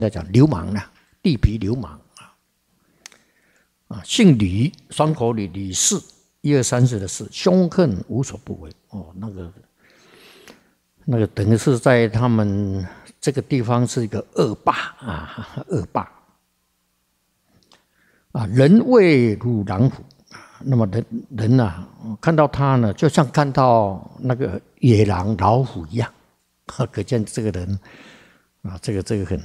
在讲流氓啊，地痞流氓啊，姓吕，双口吕，吕氏，一二三四的氏，凶狠无所不为。哦，那个等于是在他们这个地方是一个恶霸啊，恶霸啊，人畏如狼虎。那么人啊，看到他呢，就像看到那个野狼、老虎一样，可见这个人啊，这个很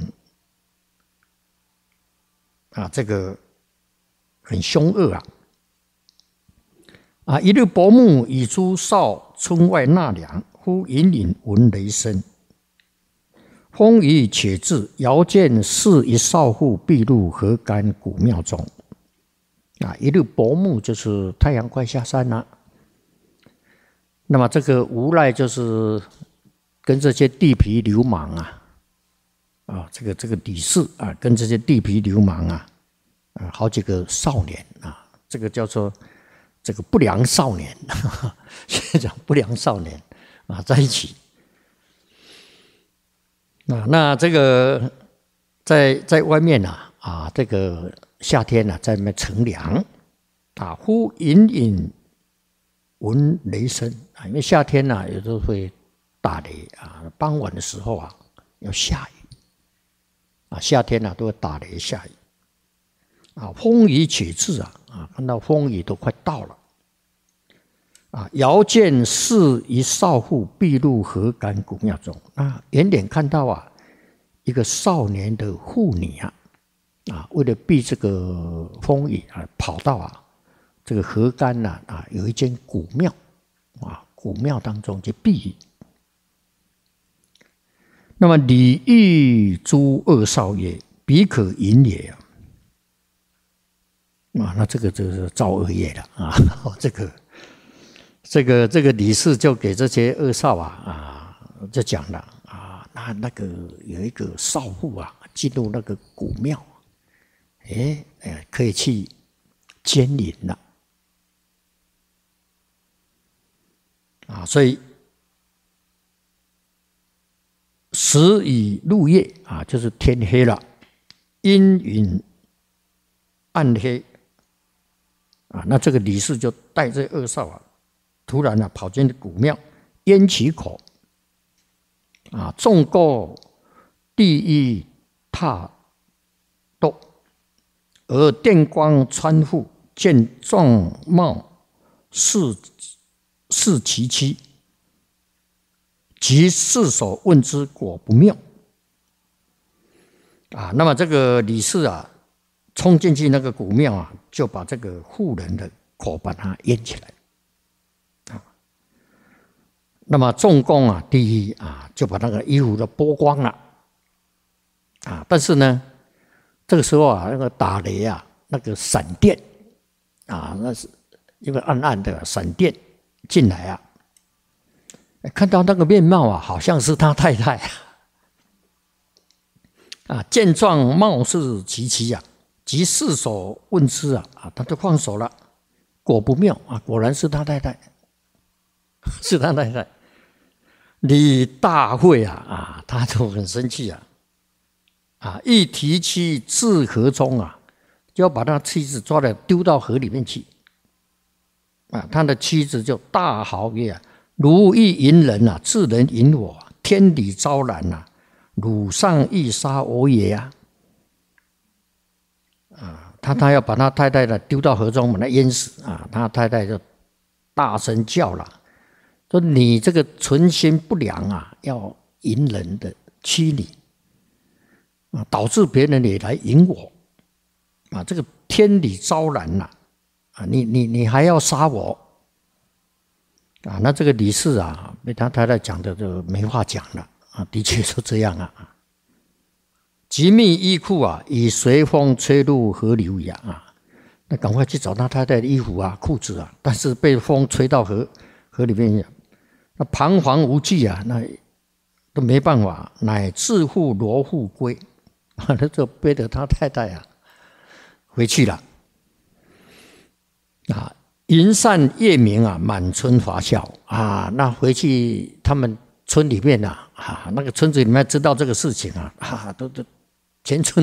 啊，这个很凶恶啊！啊，一日薄暮，已出少村外纳凉，忽隐隐闻雷声，风雨且至，遥见是一少妇避入河干古庙中。啊，一日薄暮就是太阳快下山了。那么这个无赖就是跟这些地痞流氓啊，这个李氏啊，跟这些地痞流氓好几个少年啊，这个叫做这个不良少年，现在讲不良少年啊，在一起啊，那这个在外面这个夏天在那边乘凉啊，忽隐隐闻雷声啊，因为夏天有时候会打雷啊，傍晚的时候要下雨啊，夏天都会打雷下雨啊，风雨且至看到风雨都快到了啊，遥见是一少妇避入河干古庙中啊，远远看到一个少年的妇女为了避这个风雨跑到这个河干有一间古庙古庙当中去避雨。那么李煜诸恶少曰：“彼可淫也那这个就是造恶业了这个李氏就给这些恶少就讲了那个有一个少妇进入那个古庙。可以去奸淫了所以时已入夜就是天黑了，阴云暗黑那这个李氏就带这恶少突然跑进古庙，咽其口纵过地狱踏斗。而电光穿腹，见状貌是其妻，即四手问之，果不妙那么这个李氏冲进去那个古庙就把这个妇人的口把它淹起来那么重工第一就把那个衣服都剥光了但是呢。这个时候那个打雷那个闪电那是一个暗暗的闪电进来看到那个面貌好像是他太太见状貌是其妻即四手问之他就放手了，果不妙果然是他太太，是他太太。李大会他就很生气一提妻至河中就要把他妻子抓来丢到河里面去他的妻子就大嚎曰：“汝亦淫人自人淫我，天理昭然汝上亦杀我也他要把他太太丢到河中把他淹死他太太就大声叫了，说你这个存心不良要淫人的妻女导致别人也来淫我这个天理昭然你还要杀我那这个李氏被他太太讲的就没话讲了的确是这样急密衣裤已随风吹入河流也那赶快去找他太太的衣服裤子但是被风吹到河里面那彷徨无计那都没办法，乃自负罗户归他就背着他太太回去了云散夜明满村华笑那回去他们村里面那个村子里面知道这个事情全村